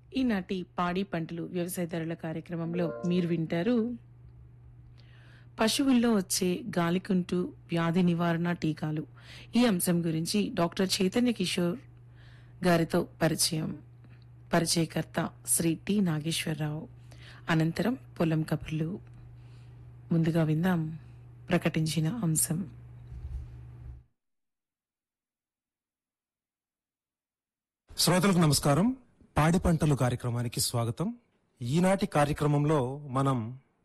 ఈనాటి పాడి పంటలు వ్యవసాయదారుల కార్యక్రమంలో మీరు వింటారు పశువుల్లో వచ్చే గాలికుంటు వ్యాధి నివారణ టీకాలు. ఈ అంశం గురించి డాక్టర్ చైతన్య కిషోర్ గారితో పరిచయకర్త శ్రీ టి నాగేశ్వరరావు. అనంతరం పొలం కబుర్లు. ముందుగా విందాం ప్రకటించిన అంశం. శ్రోతలకు నమస్కారం. పాడి పంటలు కార్యక్రమానికి స్వాగతం. ఈనాటి కార్యక్రమంలో మనం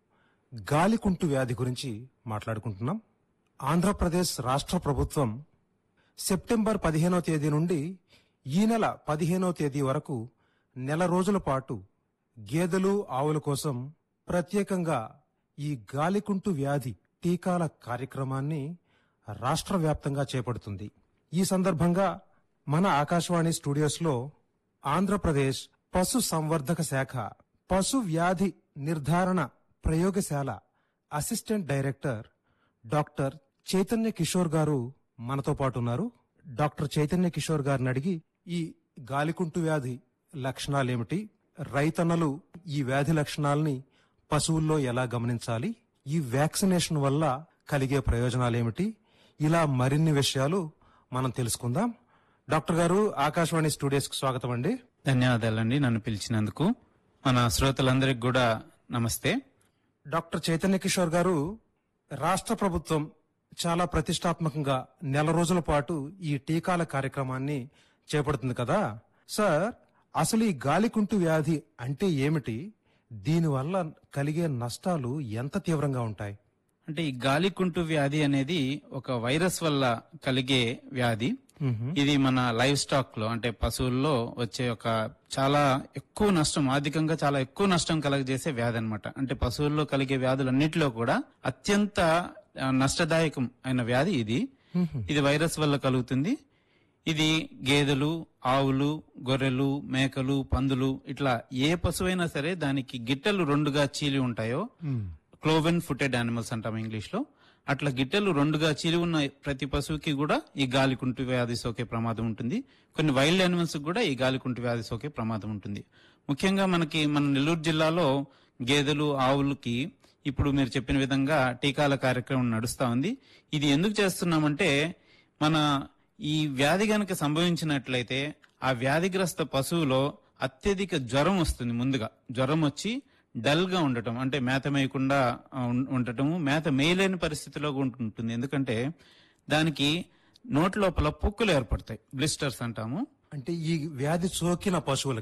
గాలికుంటు వ్యాధి గురించి మాట్లాడుకుంటున్నాం. ఆంధ్రప్రదేశ్ రాష్ట్ర ప్రభుత్వం సెప్టెంబర్ 15వ తేదీ నుండి ఈ నెల 15వ తేదీ వరకు నెల రోజుల పాటు గేదెలు ఆవుల కోసం ప్రత్యేకంగా ఈ గాలికుంటు వ్యాధి టీకాల కార్యక్రమాన్ని రాష్ట్ర వ్యాప్తంగా చేపడుతుంది. ఈ సందర్భంగా మన ఆకాశవాణి స్టూడియోస్ లో ఆంధ్రప్రదేశ్ పశు సంవర్ధక శాఖ పశు వ్యాధి నిర్ధారణ ప్రయోగశాల assistant director doctor Chaitanya Kishore గారు మనతో పాటు ఉన్నారు. డాక్టర్ చైతన్య కిషోర్ గారిని అడిగి ఈ గాలికుంటు వ్యాధి లక్షణాలేమిటి, రైతన్నలు ఈ వ్యాధి లక్షణాలని పశువుల్లో ఎలా గమనించాలి, ఈ వ్యాక్సినేషన్ వల్ల కలిగే ప్రయోజనాలేమిటి, ఇలా మరిన్ని విషయాలు మనం తెలుసుకుందాం. డాక్టర్ గారు, ఆకాశవాణి స్టూడియోస్ కు స్వాగతం అండి. ధన్యవాదాలండి నన్ను పిలిచినందుకు. మన శ్రోతలందరికి కూడా నమస్తే. డాక్టర్ చైతన్య కిషోర్ గారు, రాష్ట్ర ప్రభుత్వం చాలా ప్రతిష్టాత్మకంగా నెల రోజుల పాటు ఈ టీకాల కార్యక్రమాన్ని చేపడుతుంది కదా సార్. అసలు ఈ గాలికుంటు వ్యాధి అంటే ఏమిటి, దీనివల్ల కలిగే నష్టాలు ఎంత తీవ్రంగా ఉంటాయి? అంటే ఈ గాలికుంటు వ్యాధి అనేది ఒక వైరస్ వల్ల కలిగే వ్యాధి. ఇది మన లైవ్ స్టాక్ లో అంటే పశువుల్లో వచ్చే ఒక చాలా ఎక్కువ నష్టం, ఆర్థికంగా చాలా ఎక్కువ నష్టం కలగజేసే వ్యాధి అన్నమాట. అంటే పశువుల్లో కలిగే వ్యాధులన్నిటిలో కూడా అత్యంత నష్టదాయకం అయిన వ్యాధి ఇది. ఇది వైరస్ వల్ల కలుగుతుంది. ఇది గేదెలు, ఆవులు, గొర్రెలు, మేకలు, పందులు ఇట్లా ఏ పశువైనా సరే దానికి గిట్టెలు రెండుగా చీలి ఉంటాయో, క్లోవెన్ ఫుటెడ్ యానిమల్స్ అంటాం ఇంగ్లీష్ లో, అట్లా గిట్టెలు రెండుగా చీలి ఉన్న ప్రతి పశువుకి కూడా ఈ గాలికుంటు వ్యాధి సోకే ప్రమాదం ఉంటుంది. కొన్ని వైల్డ్ యానిమల్స్ కూడా ఈ గాలికుంటు వ్యాధి సోకే ప్రమాదం ఉంటుంది. ముఖ్యంగా మన నెల్లూరు జిల్లాలో గేదెలు, ఆవులకి ఇప్పుడు మీరు చెప్పిన విధంగా టీకాల కార్యక్రమం నడుస్తా ఉంది. ఇది ఎందుకు చేస్తున్నామంటే, మన ఈ వ్యాధి గనక సంభవించినట్లయితే ఆ వ్యాధిగ్రస్త పశువులో అత్యధిక జ్వరం వస్తుంది. ముందుగా జ్వరం వచ్చి డల్ గా ఉండటం, అంటే మేత మేయకుండా ఉండటము, మేత మేయలేని పరిస్థితిలో ఉంటుంది. ఎందుకంటే దానికి నోటి లోపల పొక్కులు ఏర్పడతాయి, బ్లిస్టర్స్ అంటాము. అంటే ఈ వ్యాధి సోకిన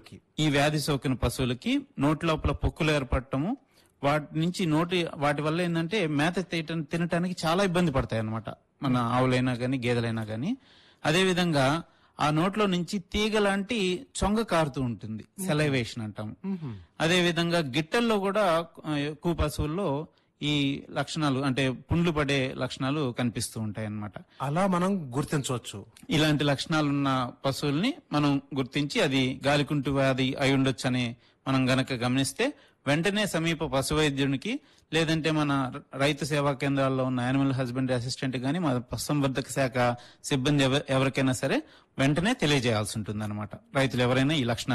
పశువులకి నోటి లోపల పొక్కులు ఏర్పడటము, వాటి వల్ల ఏంటంటే మేత తినటానికి చాలా ఇబ్బంది పడతాయి అన్నమాట, మన ఆవులైనా గాని గేదెలైనా గాని. అదే విధంగా ఆ నోట్లో నుంచి తీగ లాంటి చొంగ కారుతూ ఉంటుంది, సెలైవేషన్ అంటాము. అదే విధంగా గిట్టెల్లో కూడా ఎక్కువ పశువుల్లో ఈ లక్షణాలు అంటే పుండ్లు పడే లక్షణాలు కనిపిస్తూ ఉంటాయి అన్నమాట. అలా మనం గుర్తించవచ్చు. ఇలాంటి లక్షణాలున్న పశువుల్ని మనం గుర్తించి అది గాలికుంటు వ్యాధి అయి ఉండొచ్చు అని మనం గనక గమనిస్తే వెంటనే సమీప పశు వైద్యునికి, లేదంటే మన రైతు సేవా కేంద్రాల్లో ఉన్న యానిమల్ హస్బెండరీ అసిస్టెంట్ గాని, మన పశుసంవర్ధక శాఖ సిబ్బంది ఎవరికైనా సరే వెంటనే తెలియజేయాల్సి ఉంటుంది అన్నమాట. రైతులు ఎవరైనా ఈ లక్షణాలు